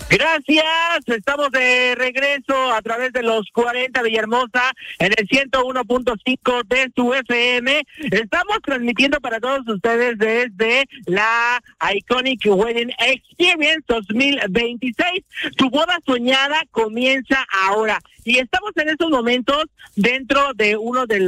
Gracias, estamos de regreso a través de los 40 Villahermosa en el 101.5 de su FM. Estamos transmitiendo para todos ustedes desde la Iconic Wedding Experience 2026. Tu boda soñada comienza ahora y estamos en estos momentos dentro de uno de